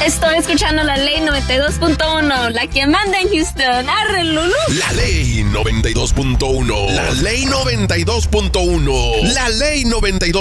Estoy escuchando la Ley 92.1, la que manda en Houston. ¡Arre, Lulú! La Ley 92.1. La Ley 92.1. La Ley 92.